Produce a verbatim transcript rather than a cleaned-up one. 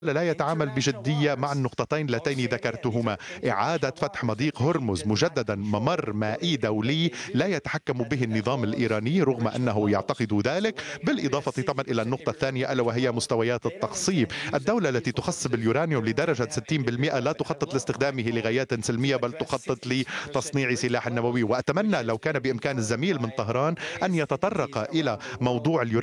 لا يتعامل بجدية مع النقطتين اللتين ذكرتهما. إعادة فتح مضيق هرمز مجددا ممر مائي دولي لا يتحكم به النظام الإيراني رغم أنه يعتقد ذلك، بالإضافة طبعا إلى النقطة الثانية ألا وهي مستويات التخصيب. الدولة التي تخصب اليورانيوم لدرجة ستين بالمئة لا تخطط لاستخدامه لغايات سلمية بل تخطط لتصنيع سلاح نووي. وأتمنى لو كان بإمكان الزميل من طهران أن يتطرق إلى موضوع اليورانيوم